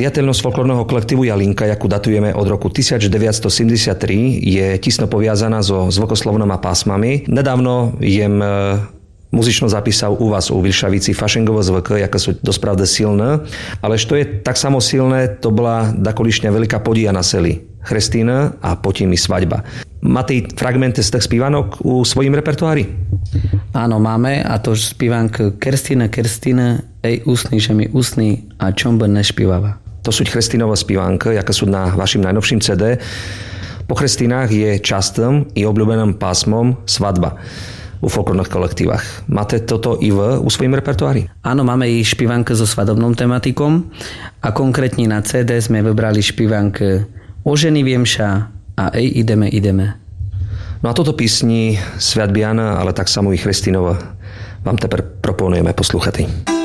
Diateľnosť folklórneho kolektívu Jalinka, jakú datujeme od roku 1973, je tisno poviazaná so zvukoslovnom a pásmami. Nedávno jem muzično zapísal u vás u Vilšavici Fašengovo zvuky, jaké sú dospravde silné, ale što je tak samo silné, to bola dakolišňa veľká podia na seli. Chrestina a potom i svadba. Máte fragmenty z tých spívanok u svojím repertoári? Áno, máme, a to spívank Kerstina, ej ústny, že mi ústny a čombo nešpívava. To sú Chrestinové spívánky, jaké sú na vašim najnovším CD. Po Chrestinách je častým i obľúbeným pásmom svadba u folklórnych kolektívach. Máte toto i u svojím repertoári? Áno, máme i špívánky so svadobnou tematikom a konkrétne na CD sme vybrali špívánky O ženy viemša a Ej ideme. No a toto písni Sviatbiana, ale tak samo i Chrestinova vám teper proponujeme posluchati.